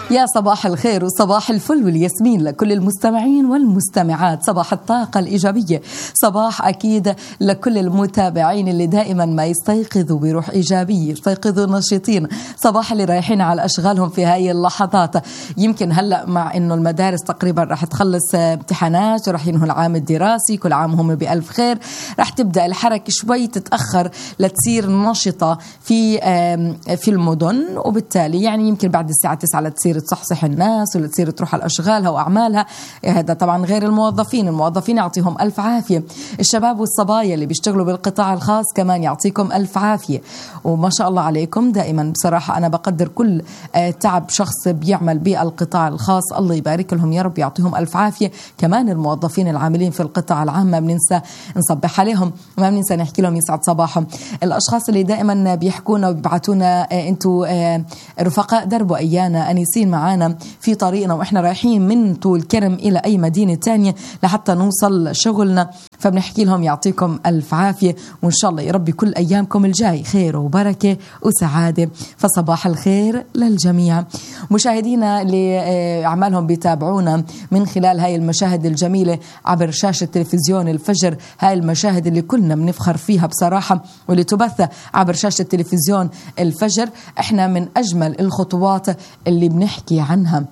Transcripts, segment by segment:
يا صباح الخير وصباح الفل والياسمين لكل المستمعين والمستمعات، صباح الطاقة الإيجابية، صباح أكيد لكل المتابعين اللي دائما ما يستيقظوا بروح إيجابية، يستيقظوا نشيطين، صباح اللي رايحين على أشغالهم في هاي اللحظات. يمكن هلأ مع إنه المدارس تقريبا راح تخلص امتحانات وراح ينهوا العام الدراسي، كل عام هم بألف خير، راح تبدأ الحركة شوي تتأخر لتصير نشطة في المدن، وبالتالي يعني يمكن بعد الساعة 9 لتصير تصحصح الناس ولا تصير تروح على أشغالها وأعمالها. هذا طبعا غير الموظفين يعطيهم ألف عافية، الشباب والصبايا اللي بيشتغلوا بالقطاع الخاص كمان يعطيكم ألف عافية، وما شاء الله عليكم. دائما بصراحة أنا بقدر كل تعب شخص بيعمل بالقطاع الخاص، الله يبارك لهم يا رب، يعطيهم ألف عافية. كمان الموظفين العاملين في القطاع العام ما بننسى نصبح عليهم، ما بننسى نحكي لهم يسعد صباحهم. الأشخاص اللي دائما بيحكونا وبيبعتونا انتوا رفقاء درب وأيانا أنيسين معانا في طريقنا وإحنا رايحين من طول كرم إلى أي مدينة تانية لحتى نوصل شغلنا، فبنحكي لهم يعطيكم ألف عافية، وإن شاء الله يا ربي كل أيامكم الجاي خير وبركة وسعادة. فصباح الخير للجميع. مشاهدينا اللي أعمالهم بيتابعونا من خلال هاي المشاهد الجميلة عبر شاشة تلفزيون الفجر، هاي المشاهد اللي كلنا بنفخر فيها بصراحة واللي تبث عبر شاشة تلفزيون الفجر، احنا من أجمل الخطوات اللي بنحكي عنها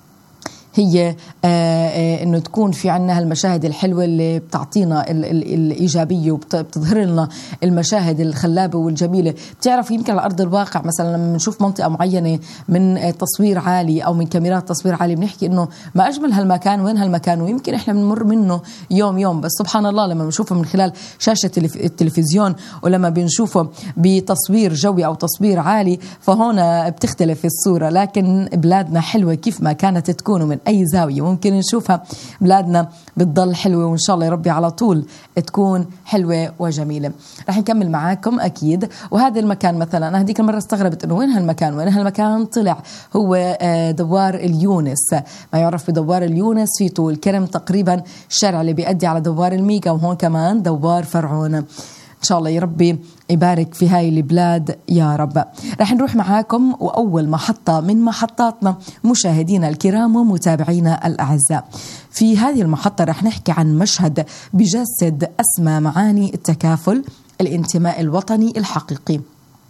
هي انه تكون في عنا هالمشاهد الحلوه اللي بتعطينا الايجابيه وبتظهر لنا المشاهد الخلابه والجميله. بتعرف يمكن على ارض الواقع مثلا لما بنشوف منطقه معينه من تصوير عالي او من كاميرات تصوير عالي بنحكي انه ما اجمل هالمكان، وين هالمكان، ويمكن احنا بنمر منه يوم، بس سبحان الله لما بنشوفه من خلال شاشه التلفزيون ولما بنشوفه بتصوير جوي او تصوير عالي فهنا بتختلف الصوره. لكن بلادنا حلوه كيف ما كانت تكون من أي زاوية ممكن نشوفها، بلادنا بتضل حلوة وإن شاء الله يا ربي على طول تكون حلوة وجميلة. رح نكمل معاكم أكيد. وهذا المكان مثلا أنا هديك المرة استغربت إنه وين هالمكان طلع هو دوار اليونس، ما يعرف بدوار اليونس في طول كرم تقريبا الشارع اللي بيؤدي على دوار الميجا، وهون كمان دوار فرعون. إن شاء الله يا ربي يبارك في هاي البلاد يا رب. رح نروح معاكم وأول محطة من محطاتنا مشاهدينا الكرام ومتابعينا الأعزاء. في هذه المحطة رح نحكي عن مشهد بجسد أسمى معاني التكافل، الانتماء الوطني الحقيقي.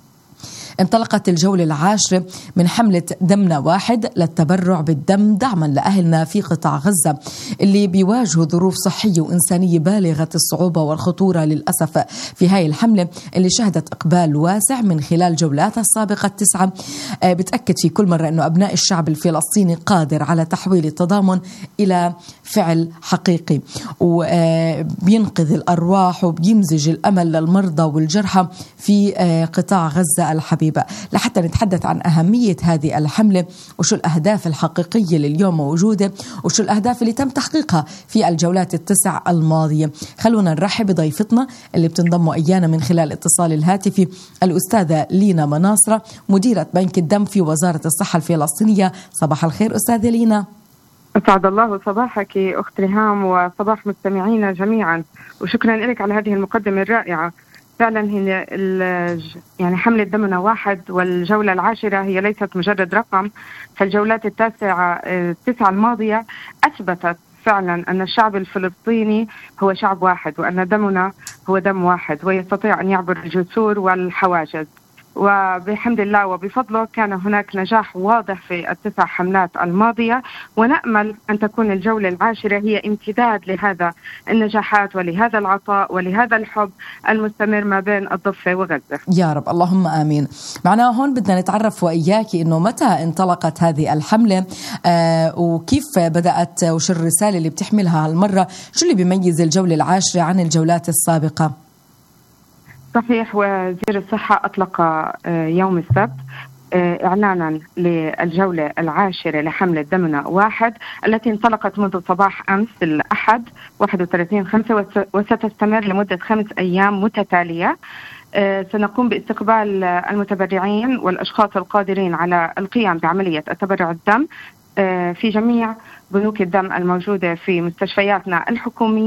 انطلقت الجولة العاشرة من حملة دمنا واحد للتبرع بالدم دعما لأهلنا في قطاع غزة اللي بيواجهوا ظروف صحية وإنسانية بالغة الصعوبة والخطورة للأسف. في هاي الحملة اللي شهدت إقبال واسع من خلال جولاتها السابقة 9 بتأكد في كل مرة أنه أبناء الشعب الفلسطيني قادر على تحويل التضامن إلى فعل حقيقي، وبينقذ الأرواح وبيمزج الأمل للمرضى والجرحى في قطاع غزة الحبيب. لحتى نتحدث عن أهمية هذه الحملة وشو الأهداف الحقيقية اللي اليوم موجودة وشو الأهداف اللي تم تحقيقها في الجولات 9 الماضية. خلونا نرحب بضيفتنا اللي بتنضم إيانا من خلال الاتصال الهاتفي، الأستاذة لينا مناصرة مديرة بنك الدم في وزارة الصحة الفلسطينية. صباح الخير أستاذة لينا. أسعد الله صباحك أخت ريهام وصباح مستمعينا جميعا، وشكرا لك على هذه المقدمة الرائعة. فعلا هي يعني حملة دمنا واحد والجولة العاشرة هي ليست مجرد رقم، فالجولات 9 الماضية أثبتت فعلا أن الشعب الفلسطيني هو شعب واحد، وأن دمنا هو دم واحد ويستطيع أن يعبر الجسور والحواجز. وبحمد الله وبفضله كان هناك نجاح واضح في 9 حملات الماضية، ونأمل أن تكون الجولة العاشرة هي امتداد لهذا النجاحات ولهذا العطاء ولهذا الحب المستمر ما بين الضفة وغزة يا رب. اللهم آمين. معنا هون بدنا نتعرف وإياكي إنه متى انطلقت هذه الحملة وكيف بدأت وشو الرسالة اللي بتحملها هالمرة، شو اللي بيميز الجولة العاشرة عن الجولات السابقة؟ صحيح، وزير الصحة أطلق يوم السبت إعلانا للجولة العاشرة لحملة دمنا واحد التي انطلقت منذ صباح أمس الأحد 31/5 وستستمر لمدة 5 أيام متتالية. سنقوم باستقبال المتبرعين والأشخاص القادرين على القيام بعملية التبرع الدم في جميع بنوك الدم الموجودة في مستشفياتنا الحكومية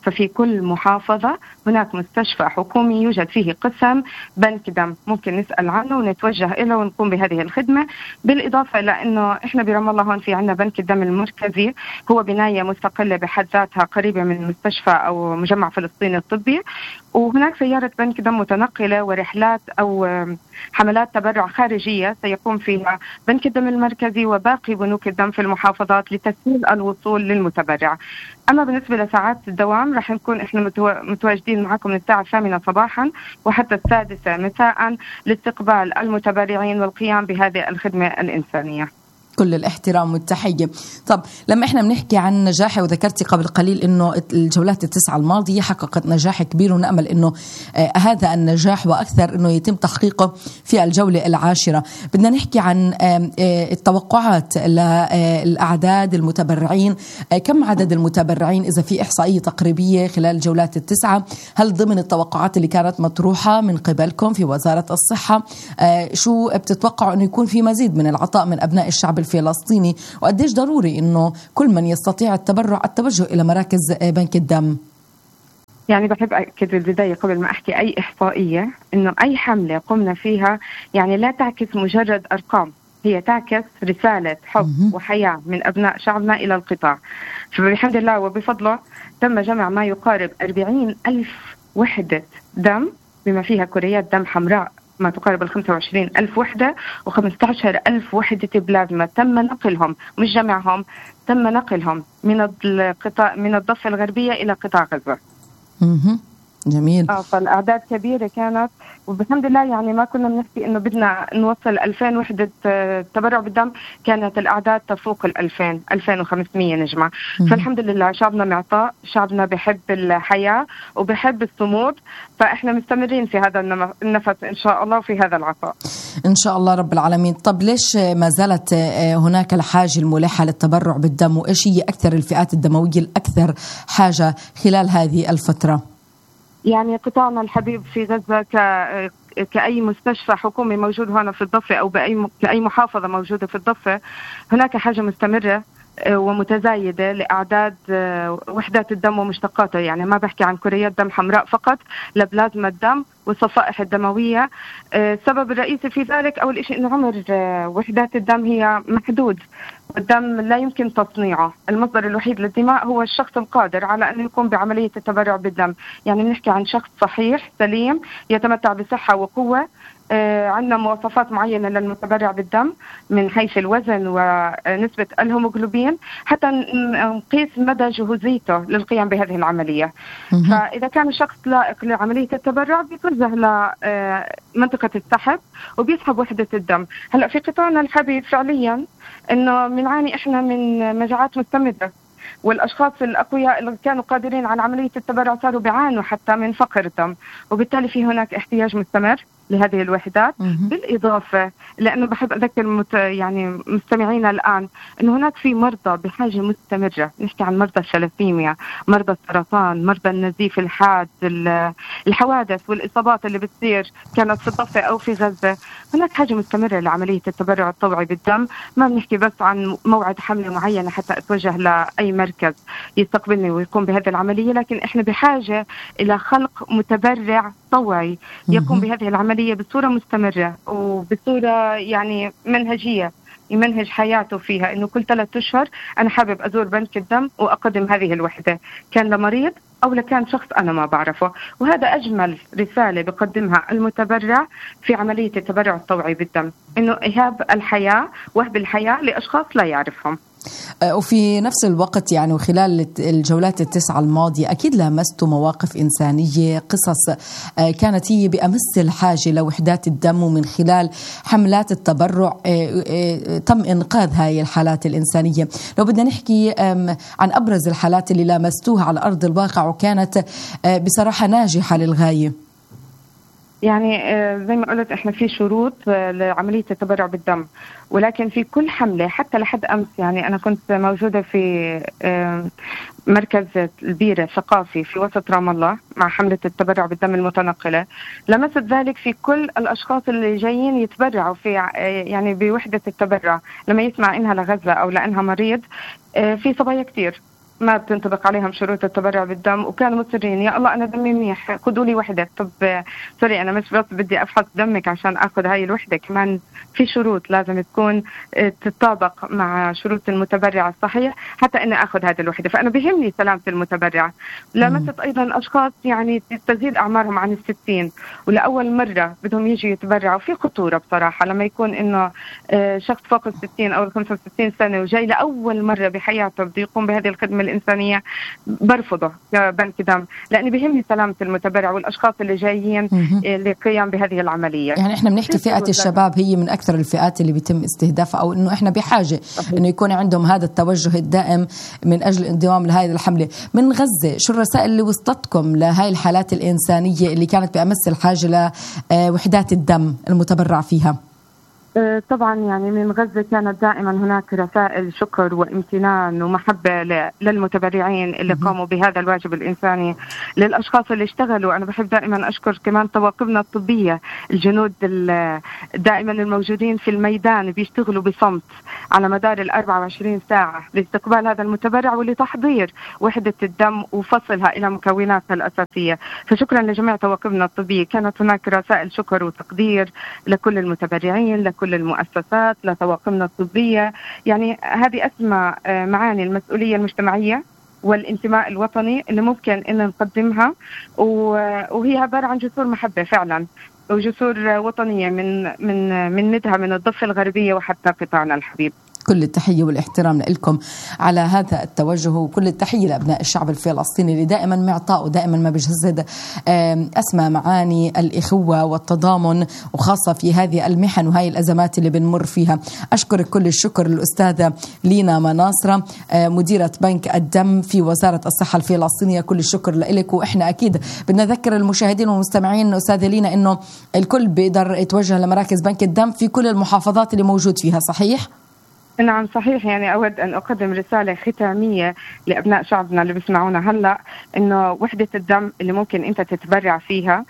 ففي كل محافظة هناك مستشفى حكومي يوجد فيه قسم بنك دم، ممكن نسأل عنه ونتوجه إليه ونقوم بهذه الخدمة. بالإضافة لأنه إحنا برام الله هون في عنا بنك الدم المركزي، هو بناية مستقلة بحد ذاتها قريبة من مستشفى أو مجمع فلسطيني الطبي، وهناك سيارة بنك دم متنقلة ورحلات أو حملات تبرع خارجية سيقوم فيها بنك الدم المركزي وباقي بنوك الدم في المحافظات لتسهيل الوصول للمتبرع. أما بالنسبة لساعات الدوام رح نكون إحنا متواجدين معكم من الساعة 8 صباحا وحتى 6 مساء لاستقبال المتبرعين والقيام بهذه الخدمة الإنسانية. كل الاحترام والتحية. طب لما احنا بنحكي عن نجاح، وذكرتي قبل قليل انه الجولات ال9 الماضية حققت نجاح كبير، ونأمل انه هذا النجاح واكثر انه يتم تحقيقه في الجولة العاشرة. بدنا نحكي عن التوقعات للأعداد المتبرعين، كم عدد المتبرعين اذا في احصائية تقريبية خلال الجولات ال9؟ هل ضمن التوقعات اللي كانت مطروحة من قبلكم في وزارة الصحة؟ شو بتتوقعوا انه يكون في مزيد من العطاء من ابناء الشعب الفلسطيني، وقديش ضروري انه كل من يستطيع التوجه الى مراكز بنك الدم؟ يعني بحب أكد بالبداية قبل ما أحكي أي إحصائية إنه أي حملة قمنا فيها يعني لا تعكس مجرد أرقام، هي تعكس رسالة حب وحياة من أبناء شعبنا إلى القطاع. فبحمد الله وبفضله تم جمع ما يقارب 40,000 وحدة دم، بما فيها كريات دم حمراء ما تقارب 25,000 وحدة و15,000 وحدة بلازما. تم نقلهم، مش جمعهم، تم نقلهم من الضفة الغربية إلى قطاع غزة. جميل. فالأعداد كبيرة كانت، وبالحمد لله يعني ما كنا بنحكي إنه بدنا نوصل 2000 وحدة تبرع بالدم، كانت الأعداد تفوق 2000 2500 نجمع. فالحمد لله شعبنا معطاء، شعبنا بحب الحياة وبحب الصمود، فإحنا مستمرين في هذا النفس إن شاء الله وفي هذا العطاء إن شاء الله رب العالمين. طب ليش ما زالت هناك الحاجة الملحة للتبرع بالدم، وإيش هي أكثر الفئات الدموية الأكثر حاجة خلال هذه الفترة؟ يعني قطاعنا الحبيب في غزة كأي مستشفى حكومي موجود هنا في الضفة أو كأي محافظة موجودة في الضفة، هناك حاجة مستمرة ومتزايدة لأعداد وحدات الدم ومشتقاتها. يعني ما بحكي عن كريات دم حمراء فقط، لبلازما الدم والصفائح الدموية. السبب الرئيسي في ذلك أول شيء أنه عمر وحدات الدم هي محدود، والدم لا يمكن تصنيعه. المصدر الوحيد للدماء هو الشخص القادر على أن يقوم بعملية التبرع بالدم. يعني نحكي عن شخص صحيح سليم يتمتع بصحة وقوة. عندنا مواصفات معينة للمتبرع بالدم من حيث الوزن ونسبة الهيموغلوبين حتى نقيس مدى جهوزيته للقيام بهذه العملية. فإذا كان الشخص لائق لعملية التبرع بيتوجه لمنطقة السحب وبيسحب وحدة الدم. هلأ في قطاعنا الحبيب فعليا إنه بنعاني إحنا من مجاعات مستمرة، والأشخاص الأقوياء اللي كانوا قادرين على عملية التبرع صاروا بيعانوا حتى من فقر الدم، وبالتالي في هناك احتياج مستمر لهذه الوحدات. بالإضافة لأنه بحب أذكر يعني مستمعينا الآن أنه هناك في مرضى بحاجة مستمرة، نحكي عن مرضى الثلاثيميا، مرضى السرطان، مرضى النزيف الحاد، الحوادث والإصابات اللي بتصير كانت في الضفة أو في غزة. هناك حاجة مستمرة لعملية التبرع الطوعي بالدم. ما بنحكي بس عن موعد حملة معينة حتى أتوجه لأي مركز يستقبلني ويقوم بهذه العملية، لكن إحنا بحاجة إلى خلق متبرع طوعي يقوم بهذه العملية بصورة مستمرة وبصورة يعني منهجية، يمنهج حياته فيها إنه كل 3 أشهر أنا حابب أزور بنك الدم وأقدم هذه الوحدة، كان لمريض أو لكان شخص أنا ما بعرفه. وهذا أجمل رسالة بقدمها المتبرع في عملية التبرع الطوعي بالدم، إنه إهاب الحياة وهب الحياة لأشخاص لا يعرفهم. وفي نفس الوقت يعني وخلال الجولات ال9 الماضية أكيد لامستوا مواقف إنسانية، قصص كانت هي بأمس الحاجة لوحدات الدم، ومن خلال حملات التبرع تم إنقاذ هاي الحالات الإنسانية. لو بدنا نحكي عن أبرز الحالات اللي لامستوها على أرض الواقع وكانت بصراحة ناجحة للغاية. يعني زي ما قلت احنا في شروط لعملية التبرع بالدم، ولكن في كل حملة حتى لحد أمس يعني أنا كنت موجودة في مركز البيرة الثقافي في وسط رام الله مع حملة التبرع بالدم المتنقلة. لمست ذلك في كل الأشخاص اللي جايين يتبرعوا في يعني بوحدة التبرع، لما يسمع إنها لغزة أو لأنها مريض، في صبايا كتير ما بتنطبق عليهم شروط التبرع بالدم، وكانوا مصرين يا الله أنا دمي منيح خذوا لي وحدة. طب سوري أنا مش بس بدي أفحص دمك عشان أخذ هاي الوحدة، كمان في شروط لازم تكون تتطابق مع شروط المتبرع الصحيح حتى أني أخذ هذه الوحدة. فأنا بيهمني سلامة المتبرع. لمست أيضا أشخاص يعني تزيد أعمارهم عن 60 ولأول مرة بدهم يجي يتبرعوا. في خطورة بصراحة لما يكون إنه شخص فوق 60 أو 65 سنة وجاي لأول مرة بحياته بده يقوم بهذه الخدمة الإنسانية، برفضه كبنك دم، لأني بيهمني سلامة المتبرع والأشخاص اللي جايين للقيام بهذه العملية. يعني إحنا بنحكي فئة الشباب هي من أكثر الفئات اللي بيتم استهدافها، أو إنه إحنا بحاجة إنه يكون عندهم هذا التوجه الدائم من أجل الانضمام لهذه الحملة. من غزة شو الرسائل اللي وصلتكم لهاي الحالات الإنسانية اللي كانت بأمس الحاجة لوحدات الدم المتبرع فيها؟ طبعا يعني من غزة كانت دائما هناك رسائل شكر وامتنان ومحبة للمتبرعين اللي قاموا بهذا الواجب الإنساني، للأشخاص اللي اشتغلوا. أنا بحب دائما أشكر كمان طواقمنا الطبية، الجنود دائما الموجودين في الميدان بيشتغلوا بصمت على مدار 24 ساعة لاستقبال هذا المتبرع ولتحضير وحدة الدم وفصلها إلى مكوناتها الأساسية. فشكرا لجميع طواقمنا الطبية. كانت هناك رسائل شكر وتقدير لكل المتبرعين، لكل المؤسسات، لطواقمنا الطبية. يعني هذه أسمى معاني المسؤولية المجتمعية والانتماء الوطني اللي ممكن إن نقدمها، وهي عبارة عن جسور محبة فعلا وجسور وطنية من ندها من الضفة الغربية وحتى قطاعنا الحبيب. كل التحية والاحترام لكم على هذا التوجه، وكل التحية لأبناء الشعب الفلسطيني اللي دائما معطاء ودائما ما بيجسد أسمى معاني الإخوة والتضامن، وخاصة في هذه المحن وهي الأزمات اللي بنمر فيها. أشكرك كل الشكر الأستاذة لينا مناصرة مديرة بنك الدم في وزارة الصحة الفلسطينية. كل الشكر لك. وإحنا أكيد بدنا نذكر المشاهدين والمستمعين أستاذة لينا إنه الكل بيقدر يتوجه لمراكز بنك الدم في كل المحافظات اللي موجود فيها، صحيح؟ نعم صحيح. يعني أود أن أقدم رسالة ختامية لأبناء شعبنا اللي بيسمعونا هلأ، إنه وحدة الدم اللي ممكن أنت تتبرع فيها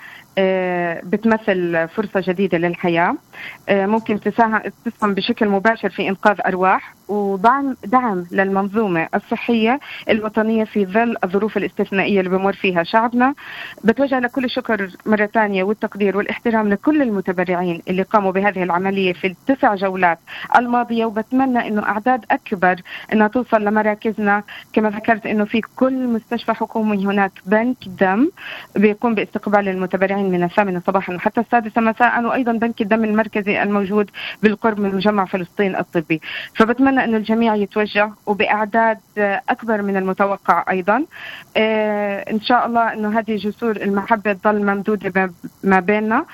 بتمثل فرصة جديدة للحياة، ممكن تسهم بشكل مباشر في إنقاذ أرواح ودعم للمنظومة الصحية الوطنية في ظل الظروف الاستثنائية اللي بمر فيها شعبنا. بتوجه لكل الشكر مرة ثانية والتقدير والاحترام لكل المتبرعين اللي قاموا بهذه العملية في ال9 جولات الماضية، وبتمنى إنه أعداد أكبر إنها توصل لمراكزنا. كما ذكرت إنه في كل مستشفى حكومي هناك بنك دم بيقوم باستقبال المتبرعين من 8 صباحا حتى 6 مساء، وأيضا بنك الدم المركزي الموجود بالقرب من مجمع فلسطين الطبي. فبتمنى أن الجميع يتوجه وبأعداد أكبر من المتوقع أيضا. إن شاء الله أنه هذه جسور المحبة تظل ممدودة ما بيننا،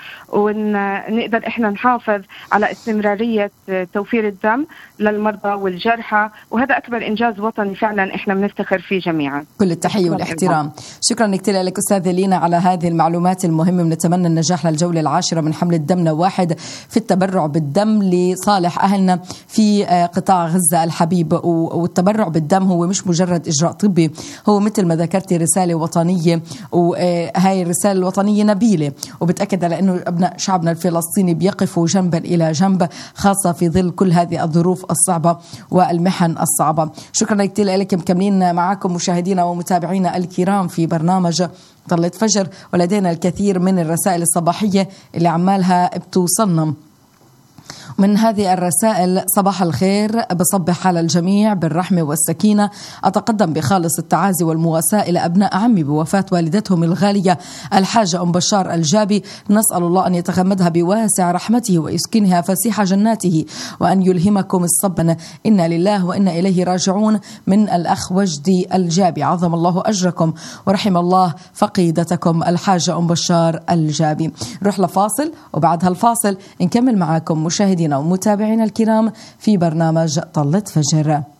ونقدر إحنا نحافظ على استمرارية توفير الدم للمرضى والجرحى، وهذا أكبر إنجاز وطني فعلا إحنا بنفتخر فيه جميعا. كل التحية والاحترام. شكرا كثير لك أستاذة لينا على هذه المعلومات المهمة. بنتمنى النجاح للجولة 10 من حملة دمنا واحد في التبرع بالدم لصالح أهلنا في قطاع غزة الحبيب. والتبرع بالدم هو مش مجرد إجراء طبي، هو مثل ما ذكرتي رسالة وطنية، وهاي الرسالة الوطنية نبيلة وبتأكد على أنه أبناء شعبنا الفلسطيني بيقفوا جنبا إلى جنب، خاصة في ظل كل هذه الظروف الصعبة والمحن الصعبة. شكرا كثير لك. مكملين معكم مشاهدينا ومتابعينا الكرام في برنامج طلة فجر، ولدينا الكثير من الرسائل الصباحية اللي عمالها بتوصلنا. من هذه الرسائل: صباح الخير، بصبح على الجميع بالرحمة والسكينة. أتقدم بخالص التعازي والمواساة إلى أبناء عمي بوفاة والدتهم الغالية الحاجة أم بشار الجابي. نسأل الله أن يتغمدها بواسع رحمته ويسكنها فسيح جناته وأن يلهمكم الصبر. إنا لله وإنا إليه راجعون. من الأخ وجدي الجابي. عظم الله أجركم ورحم الله فقيدتكم الحاجة أم بشار الجابي. نروح لفاصل، وبعد هالفاصل نكمل معكم مشاهدينا ومتابعينا الكرام في برنامج طلة فجر.